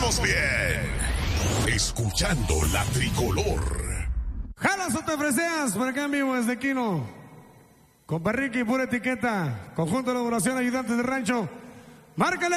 pasamos bien. Escuchando la tricolor. Jalas o te freseas, por acá en vivo desde Quino. Con Perrique y pura etiqueta. Conjunto de elaboración, ayudantes de rancho. Márcale.